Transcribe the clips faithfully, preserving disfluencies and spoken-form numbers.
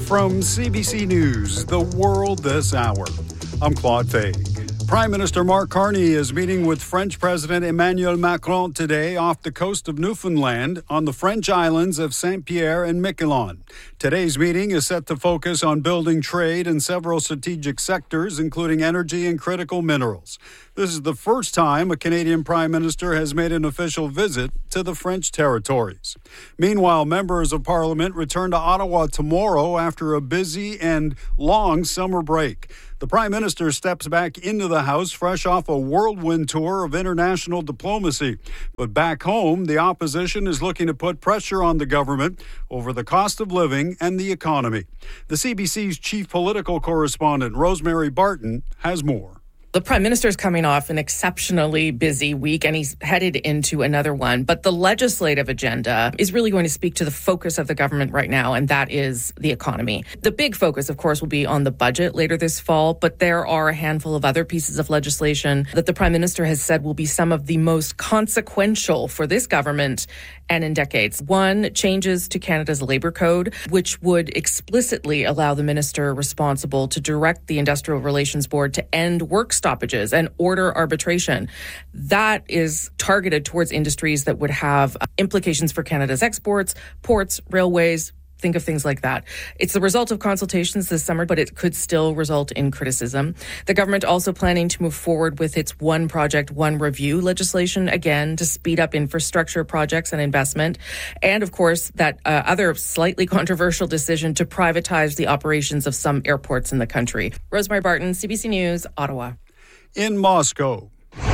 From C B C News, The World This Hour, I'm Claude Fay. Prime Minister Mark Carney is meeting with French President Emmanuel Macron today off the coast of Newfoundland on the French islands of Saint-Pierre and Miquelon. Today's meeting is set to focus on building trade in several strategic sectors, including energy and critical minerals. This is the first time a Canadian Prime Minister has made an official visit to the French territories. Meanwhile, members of Parliament return to Ottawa tomorrow after a busy and long summer break. The Prime Minister steps back into the House fresh off a whirlwind tour of international diplomacy. But back home, the opposition is looking to put pressure on the government over the cost of living and the economy. The C B C's chief political correspondent, Rosemary Barton, has more. The Prime Minister is coming off an exceptionally busy week and he's headed into another one. But the legislative agenda is really going to speak to the focus of the government right now, and that is the economy. The big focus, of course, will be on the budget later this fall, but there are a handful of other pieces of legislation that the Prime Minister has said will be some of the most consequential for this government and in decades. One, changes to Canada's Labour Code, which would explicitly allow the minister responsible to direct the Industrial Relations Board to end work stoppages and order arbitration. That is targeted towards industries that would have implications for Canada's exports, ports, railways. Think of things like that. It's the result of consultations this summer, but it could still result in criticism. The government also planning to move forward with its One Project, One Review legislation, again, to speed up infrastructure projects and investment. And, of course, that uh, other slightly controversial decision to privatize the operations of some airports in the country. Rosemary Barton, C B C News, Ottawa. In Moscow,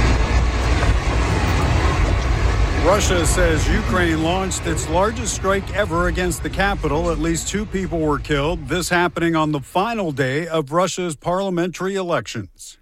Russia says Ukraine launched its largest strike ever against the capital. At least two people were killed. This happening on the final day of Russia's parliamentary elections.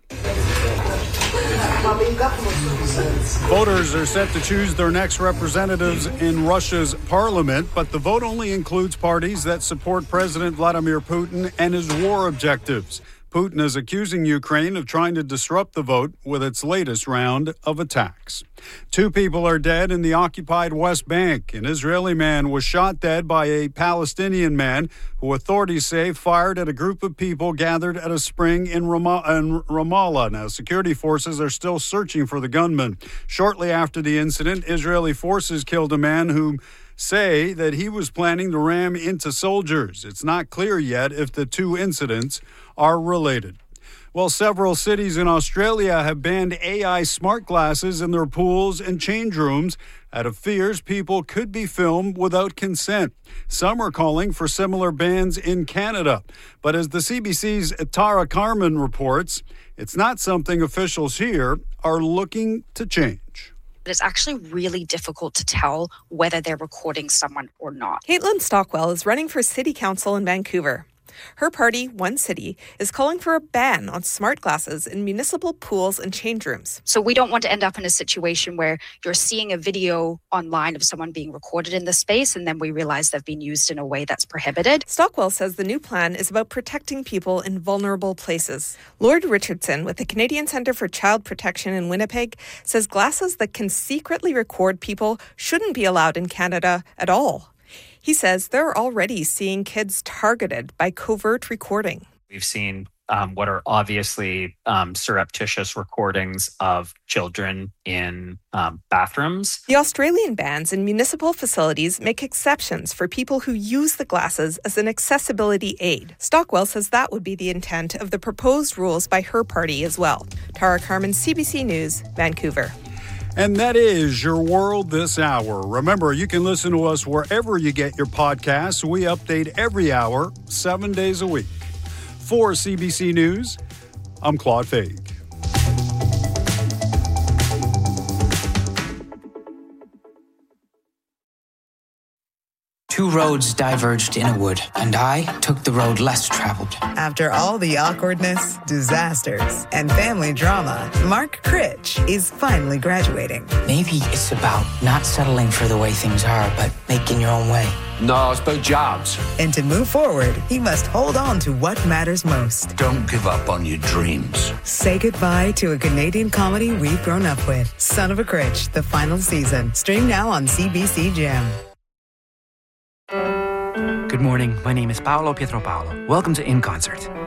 Voters are set to choose their next representatives in Russia's parliament, but the vote only includes parties that support President Vladimir Putin and his war objectives. Putin is accusing Ukraine of trying to disrupt the vote with its latest round of attacks. Two people are dead in the occupied West Bank. An Israeli man was shot dead by a Palestinian man who authorities say fired at a group of people gathered at a spring in Ramallah. Now, security forces are still searching for the gunman. Shortly after the incident, Israeli forces killed a man who say that he was planning to ram into soldiers. It's not clear yet if the two incidents are related. Well, several cities in Australia have banned A I smart glasses in their pools and change rooms out of fears people could be filmed without consent. Some are calling for similar bans in Canada. But as the C B C's Tara Carmen reports, it's not something officials here are looking to change. It's actually really difficult to tell whether they're recording someone or not. Caitlin Stockwell is running for City Council in Vancouver. Her party, One City, is calling for a ban on smart glasses in municipal pools and change rooms. So we don't want to end up in a situation where you're seeing a video online of someone being recorded in the space and then we realize they've been used in a way that's prohibited. Stockwell says the new plan is about protecting people in vulnerable places. Lord Richardson with the Canadian Centre for Child Protection in Winnipeg says glasses that can secretly record people shouldn't be allowed in Canada at all. He says they're already seeing kids targeted by covert recording. We've seen um, what are obviously um, surreptitious recordings of children in um, bathrooms. The Australian bans in municipal facilities make exceptions for people who use the glasses as an accessibility aid. Stockwell says that would be the intent of the proposed rules by her party as well. Tara Carmen, C B C News, Vancouver. And that is your world this hour. Remember, you can listen to us wherever you get your podcasts. We update every hour, seven days a week. For C B C News, I'm Claude Fay. Two roads diverged in a wood, and I took the road less traveled. After all the awkwardness, disasters, and family drama, Mark Critch is finally graduating. Maybe it's about not settling for the way things are, but making your own way. No, it's about jobs. And to move forward, he must hold on to what matters most. Don't give up on your dreams. Say goodbye to a Canadian comedy we've grown up with. Son of a Critch, the final season. Stream now on C B C Gem. Good morning. My name is Paolo Pietro Paolo. Welcome to In Concert.